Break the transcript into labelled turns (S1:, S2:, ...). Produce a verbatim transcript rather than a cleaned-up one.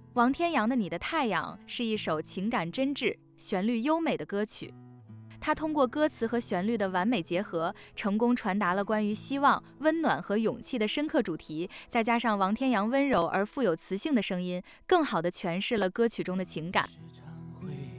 S1: 王天阳的《你的太阳》是一首情感真挚、旋律优美的歌曲，它通过歌词和旋律的完美结合，成功传达了关于希望、温暖和勇气的深刻主题，再加上王天阳温柔而富有磁性的声音，更好地诠释了歌曲中的情感。